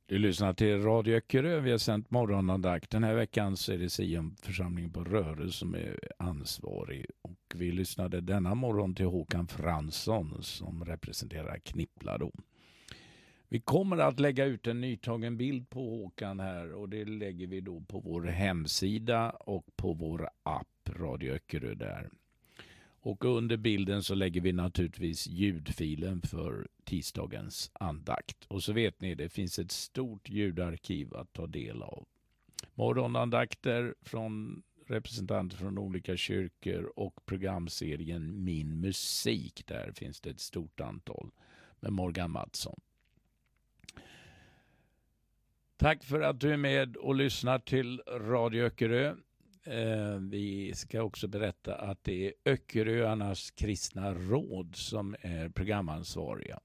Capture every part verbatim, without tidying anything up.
Du lyssnar till Radio Öckerö. Vi har sänt morgonandakt. Den här veckan så är det Sion-församlingen på Röre som är ansvarig. Och vi lyssnade denna morgon till Håkan Fransson som representerar Knippla då. Vi kommer att lägga ut en nytagen bild på Håkan här och det lägger vi då på vår hemsida och på vår app Radio Öckerö där. Och under bilden så lägger vi naturligtvis ljudfilen för tisdagens andakt. Och så vet ni, det finns ett stort ljudarkiv att ta del av. Morgonandakter från representanter från olika kyrkor och programserien Min musik. Där finns det ett stort antal med Morgan Mattsson. Tack för att du är med och lyssnar till Radio Öckerö. Eh, vi ska också berätta att det är Öckeröarnas kristna råd som är programansvariga.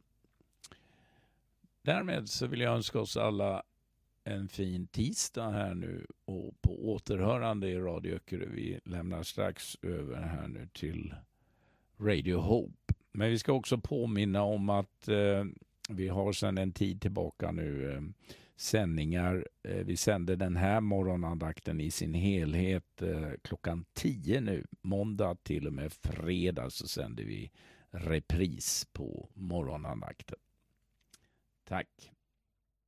Därmed så vill jag önska oss alla en fin tisdag här nu och på återhörande i Radio Öckerö. Vi lämnar strax över här nu till Radio Hope. Men vi ska också påminna om att eh, vi har sedan en tid tillbaka nu eh, sändningar. Eh, vi sänder den här morgonandakten i sin helhet eh, klockan tio nu. Måndag till och med fredag så sänder vi repris på morgonandakten. Tack.